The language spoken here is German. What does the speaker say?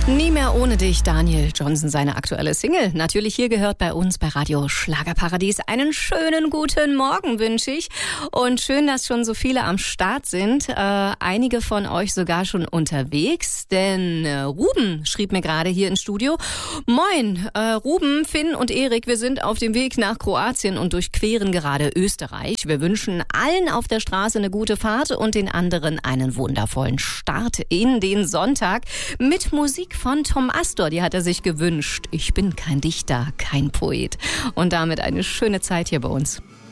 Nie mehr ohne dich, Daniel Johnson, seine aktuelle Single. Natürlich hier gehört bei uns bei Radio Schlagerparadies. Einen schönen guten Morgen wünsche ich. Und schön, dass schon so viele am Start sind. Einige von euch sogar schon unterwegs. Denn Ruben schrieb mir gerade hier ins Studio. Moin, Ruben, Finn und Erik, wir sind auf dem Weg nach Kroatien und durchqueren gerade Österreich. Wir wünschen allen auf der Straße eine gute Fahrt und den anderen einen wundervollen Start in den Sonntag mit Musik von Tom Astor, die hat er sich gewünscht. Ich bin kein Dichter, kein Poet. Und damit eine schöne Zeit hier bei uns.